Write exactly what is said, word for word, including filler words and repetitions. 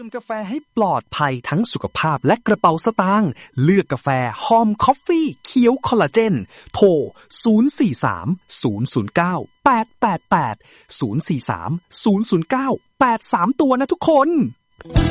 กาแฟให้ปลอดภัยทั้งสุขภาพและกระเป๋าสตางค์เลือกกาแฟฮอมคอฟฟี่เคี้ยวคอลลาเจนโทรศูนย์ สี่ สาม ศูนย์ ศูนย์ เก้า แปด แปด แปด ศูนย์ สี่ สาม ศูนย์ ศูนย์ เก้า แปด สามตัวนะทุกคน